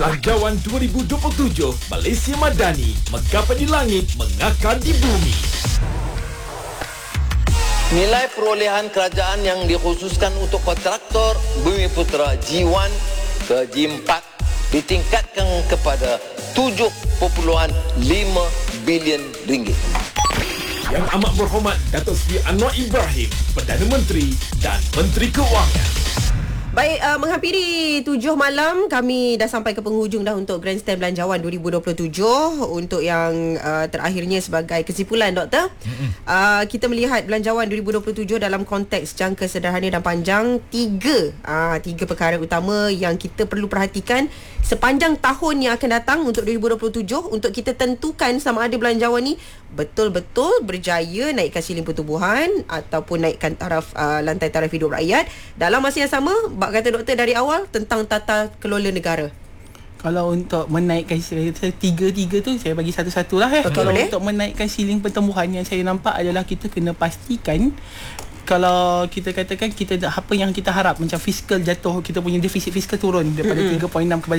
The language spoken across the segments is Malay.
Belanjawan 2027 Malaysia Madani, menggapai di langit, mengakar di bumi. Nilai perolehan kerajaan yang dikhususkan untuk kontraktor Bumiputera G1 ke G4 ditingkatkan kepada 7.5 bilion ringgit. Yang amat berhormat Datuk Seri Anwar Ibrahim, Perdana Menteri dan Menteri Keuangan. Baik, menghampiri 7 malam, kami dah sampai ke penghujung dah untuk Grandstand Belanjawan 2027. Untuk yang terakhirnya sebagai kesimpulan, Doktor, kita melihat Belanjawan 2027 dalam konteks jangka sederhana dan panjang. Tiga perkara utama yang kita perlu perhatikan sepanjang tahun yang akan datang untuk 2027, untuk kita tentukan sama ada belanjawan ni betul-betul berjaya naikkan siling pertumbuhan ataupun naikkan taraf lantai taraf hidup rakyat. Dalam masa yang sama, bak kata doktor dari awal tentang tata kelola negara. Kalau untuk menaikkan tiga tu saya bagi satu-satu lah. Kalau untuk menaikkan siling pertumbuhan, yang saya nampak adalah kita kena pastikan, kalau kita katakan kita apa yang kita harap, macam fiskal jatuh, kita punya defisit fiskal turun daripada 3.6 kepada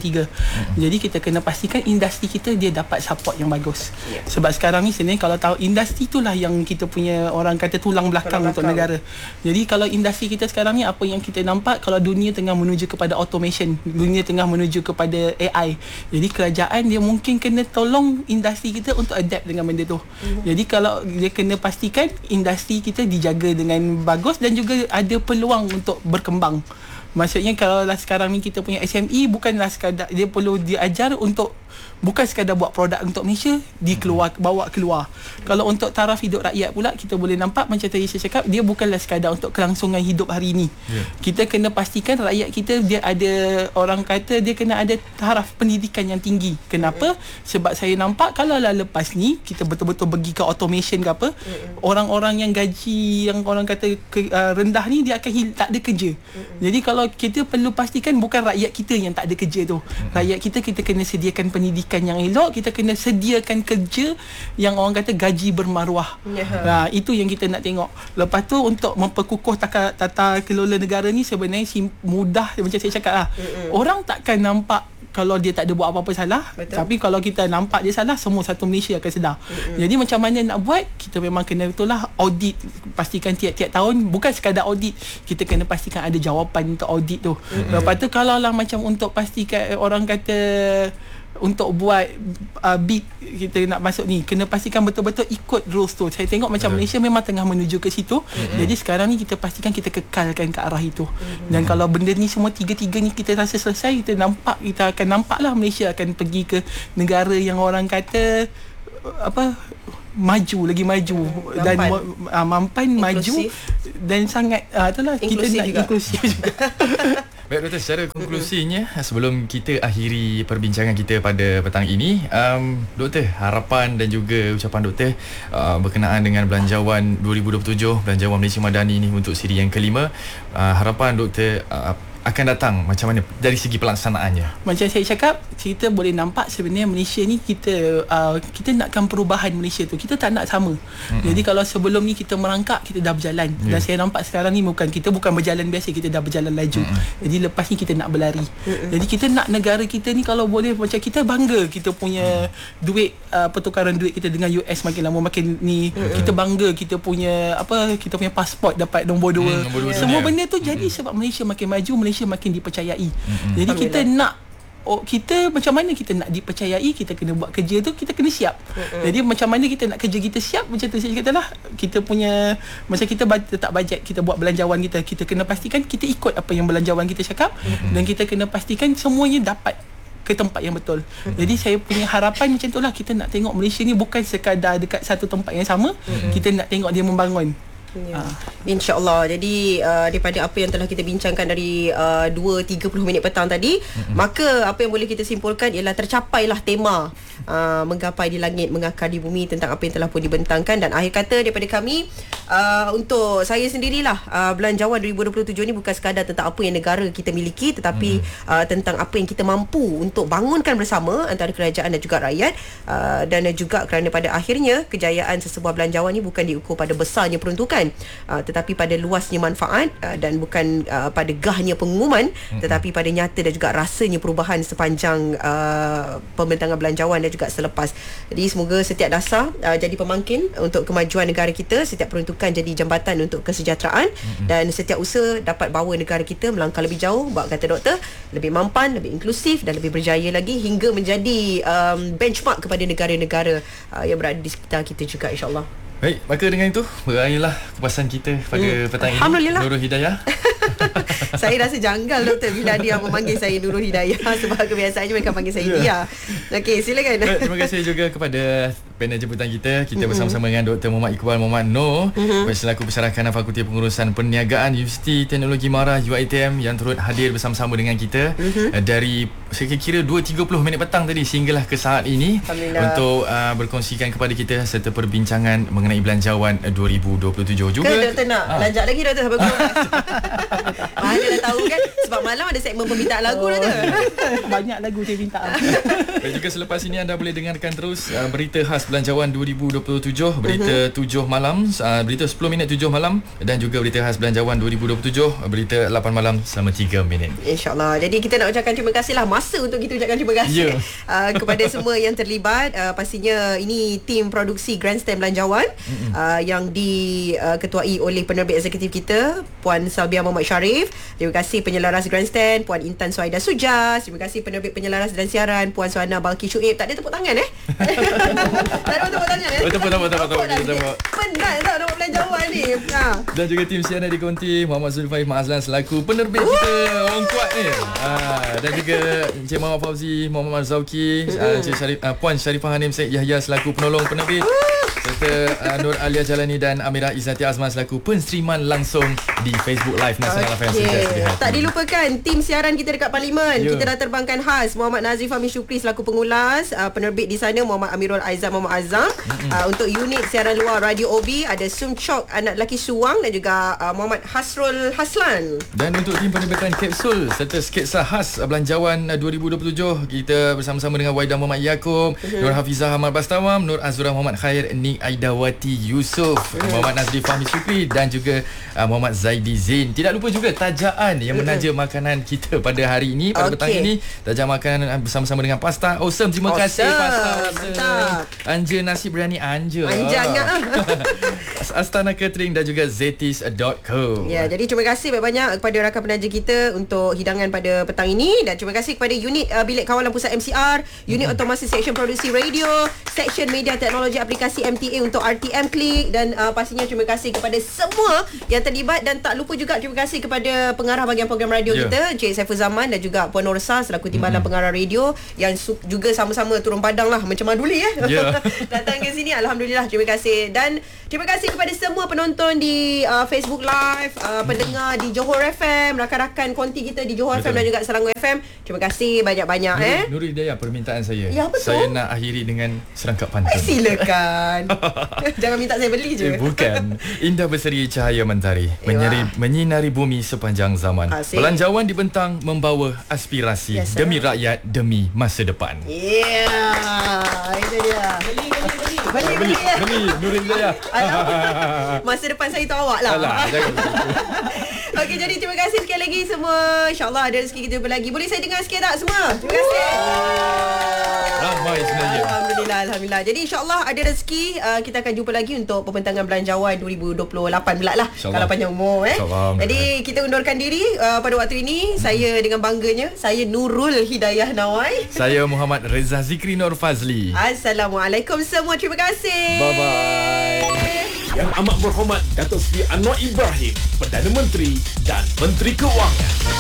3.3. Jadi kita kena pastikan industri kita dia dapat support yang bagus. Sebab sekarang ni sebenarnya kalau tahu industri itulah yang kita punya orang kata tulang belakang untuk negara. Jadi kalau industri kita sekarang ni, apa yang kita nampak, kalau dunia tengah menuju kepada automation, dunia tengah menuju kepada AI. Jadi kerajaan dia mungkin kena tolong industri kita untuk adapt dengan benda tu. Jadi kalau dia kena pastikan industri kita dijaga dengan bagus dan juga ada peluang untuk berkembang. Maksudnya kalau sekarang ni kita punya SME bukanlah sekadar dia perlu diajar untuk bukan sekadar buat produk untuk Malaysia, bawa keluar. Kalau untuk taraf hidup rakyat pula, kita boleh nampak macam tadi saya cakap, dia bukanlah sekadar untuk kelangsungan hidup hari ini. Kita kena pastikan rakyat kita dia ada, orang kata dia kena ada taraf pendidikan yang tinggi. Kenapa? Sebab saya nampak kalau lepas ni kita betul-betul pergi ke automation ke apa, orang-orang yang gaji yang orang kata rendah ni dia akan tak ada kerja. Jadi kalau kita perlu pastikan bukan rakyat kita yang tak ada kerja tu. Rakyat kita kena sediakan pendidikan yang elok, kita kena sediakan kerja yang orang kata gaji bermaruah. Itu yang kita nak tengok. Lepas tu untuk memperkukuh tata kelola negara ni sebenarnya mudah, macam saya cakap lah. Orang takkan nampak kalau dia tak ada buat apa-apa salah. Betul. Tapi kalau kita nampak dia salah, semua satu Malaysia akan sedar. Jadi macam mana nak buat, kita memang kena betul lah audit, pastikan tiap-tiap tahun, bukan sekadar audit, kita kena pastikan ada jawapan untuk audit tu. Lepas tu kalau lah macam untuk pastikan orang kata untuk buat bid kita nak masuk ni, kena pastikan betul-betul ikut rules tu. Saya tengok macam Malaysia memang tengah menuju ke situ. Jadi sekarang ni kita pastikan kita kekalkan ke arah itu. Dan kalau benda ni semua tiga-tiga ni kita rasa selesai, kita akan nampak lah Malaysia akan pergi ke negara yang orang kata lagi maju dan mampan, inklusif, maju dan sangat itulah kita nak juga inklusif juga. Baik Doktor, secara konklusinya sebelum kita akhiri perbincangan kita pada petang ini, Doktor, harapan dan juga ucapan Doktor berkenaan dengan Belanjawan 2027, Belanjawan Malaysia Madani ini untuk siri yang kelima, harapan Doktor akan datang macam mana dari segi pelaksanaannya? Macam saya cakap, kita boleh nampak sebenarnya Malaysia ni kita nakkan perubahan Malaysia tu. Kita tak nak sama. Jadi kalau sebelum ni kita merangkak, kita dah berjalan. Dan saya nampak sekarang ni kita bukan berjalan biasa, kita dah berjalan laju. Jadi lepas ni kita nak berlari. Jadi kita nak negara kita ni kalau boleh, macam kita bangga kita punya duit, pertukaran duit kita dengan US makin lama makin ni. Kita bangga kita punya pasport dapat nombor 2. Semua benda tu jadi sebab Malaysia makin maju, Malaysia makin dipercayai. Jadi kita nak kita macam mana kita nak dipercayai, kita kena buat kerja tu, kita kena siap. Jadi macam mana kita nak kerja kita siap, macam tu saya katalah, kita punya macam kita letak bajet, kita buat belanjawan kita kena pastikan kita ikut apa yang belanjawan kita cakap, dan kita kena pastikan semuanya dapat ke tempat yang betul. Jadi saya punya harapan macam itulah, kita nak tengok Malaysia ni bukan sekadar dekat satu tempat yang sama, kita nak tengok dia membangun. InsyaAllah. Jadi daripada apa yang telah kita bincangkan dari 2.30 minit petang tadi, maka apa yang boleh kita simpulkan ialah tercapailah tema menggapai di langit, mengakar di bumi, tentang apa yang telah pun dibentangkan. Dan akhir kata daripada kami, untuk saya sendirilah, Belanjawan 2027 ni bukan sekadar tentang apa yang negara kita miliki, tetapi tentang apa yang kita mampu untuk bangunkan bersama antara kerajaan dan juga rakyat. Dan juga kerana pada akhirnya kejayaan sesebuah belanjawan ni bukan diukur pada besarnya peruntukan, pemerintahan, tetapi pada luasnya manfaat dan bukan pada gahnya pengumuman, tetapi pada nyata dan juga rasanya perubahan sepanjang pembentangan belanjawan dan juga selepas. Jadi semoga setiap dasar jadi pemangkin untuk kemajuan negara kita, setiap peruntukan jadi jambatan untuk kesejahteraan, dan setiap usaha dapat bawa negara kita melangkah lebih jauh, bak kata doktor, lebih mampan, lebih inklusif dan lebih berjaya lagi hingga menjadi benchmark kepada negara-negara yang berada di sekitar kita juga, insya-Allah. Baik, maka dengan itu berakhirlah kupasan kita pada petang ini. Alhamdulillah. Nurul Hidayah. Saya rasa janggal doktor bila dia memanggil saya Nurul Hidayah, sebab kebiasaannya mereka panggil saya Dia. Okey, silakan. Baik, terima kasih juga kepada panel jemputan kita. Kita bersama-sama dengan Dr. Muhammad Iqbal Muhammad Noor, selaku Pensyarakan Fakulti Pengurusan Perniagaan Universiti Teknologi Mara UiTM, yang turut hadir bersama-sama dengan kita dari saya kira 2.30 minit petang tadi sehinggalah ke saat ini untuk berkongsikan kepada kita serta perbincangan mengenai belanjawan 2027 juga. Ke doktor nak lanjut lagi doktor sampai pukul 12. Mana dah tahu kan, sebab malam ada segmen permintaan lagu doktor. Banyak lagu saya minta. Dan juga selepas ini anda boleh dengarkan terus berita khas belanjawan 2027, berita 7 malam, berita 10 minit 7 malam, dan juga berita khas belanjawan 2027 berita 8 malam selama 3 minit. InsyaAllah. Jadi kita nak ucapkan terima kasih lah, masa untuk kita ucapkan terima kasih kepada semua yang terlibat. Pastinya ini tim produksi Grandstand Belanjawan yang diketuai oleh penerbit eksekutif kita Puan Salbiah Muhammad Sharif. Terima kasih penyelaras Grandstand Puan Intan Suhaida Sujas. Terima kasih penerbit penyelaras dan siaran Puan Suhana Balki Syuib. Tak ada tepuk tangan tak ada tepuk tangan Tepuk. Penat tak nak belanjawan ni. Dan juga tim siaran dikonti Muhammad Zulfaif Mazlan selaku penerbit kita, orang kuat ni. Dan juga Encik Muhammad Fauzi, Muhammad Zauki, Encik Puan Sharifah Hanim Syed Yahya selaku penolong penerbit, serta Nur Alia Jalani dan Amirah Izzati Azman selaku penstreaman langsung di Facebook Live Nasional FM. Tak dilupakan tim siaran kita dekat Parlimen. Kita dah terbangkan khas Muhammad Nazif Fahmi Syukri selaku pengulas, penerbit di sana Muhammad Amirul Aizam Muhammad Azam. Untuk unit siaran luar Radio OB ada Sum Chok anak lelaki Suwang dan juga Muhammad Hasrul Haslan. Dan untuk tim penerbitan kapsul serta sketsa khas belanjawan 2027, kita bersama-sama dengan Waidah Muhammad Yaakob, Nur Hafizah Ahmad Bastawam, Nur Azura Muhammad Khair, Nik Aidawati Yusof, Muhammad Nazri Fahmi Syukri dan juga Muhammad Zaidi Zain. Tidak lupa juga Tajaan yang menaja makanan kita pada hari ini, pada petang ini. Tajaan makanan bersama-sama dengan Pasta Awesome. Terima kasih Pasta Awesome. Anja Nasi Biryani Anja. Astana Catering dan juga Zetis.co. Ya, jadi terima kasih banyak-banyak kepada rakan penaja kita untuk hidangan pada petang ini, dan terima kasih kepada unit Bilik Kawalan Pusat MCR, unit otomasi Seksyen Produksi Radio, Seksyen Media Teknologi Aplikasi MTA untuk RTM Klik, dan pastinya terima kasih kepada semua yang terlibat, dan tak lupa juga terima kasih kepada pengarah bahagian program radio kita Encik Saiful Zaman dan juga Puan Norsa selaku timbalan pengarah radio yang juga sama-sama turun padang lah macam Maduli datang ke sini. Alhamdulillah, terima kasih. Dan terima kasih kepada semua penonton di Facebook Live, pendengar di Johor FM, rakan-rakan konti kita di Johor FM dan juga Selangor FM. Terima kasih banyak-banyak. Nurul Hidayah, permintaan saya. Ya, betul. Saya nak akhiri dengan serangkap pantun. Silakan. Jangan minta saya beli je. Bukan. Indah berseri cahaya mentari, menyinari bumi sepanjang zaman. Asyik. Belanjawan dibentang membawa aspirasi demi rakyat, demi masa depan. Itu dia. Beli Nurul Hidayah. Masa depan saya tu awak lah. Okey, jadi terima kasih sekali lagi semua. InsyaAllah ada rezeki kita lagi. Boleh saya dengar sikit tak semua? Terima kasih. Ramai sebenarnya. Alhamdulillah. Jadi insyaAllah ada rezeki, kita akan jumpa lagi untuk pembentangan belanjawan 2028 pula lah, kalau panjang umur. Jadi kita undurkan diri pada waktu ini. Saya dengan bangganya, saya Nurul Hidayah Nawai. Saya Muhammad Reza Zikri Nur Fazli. Assalamualaikum semua. Terima kasih. Bye-bye. Yang amat berhormat Datuk Seri Anwar Ibrahim, Perdana Menteri dan Menteri Kewangan.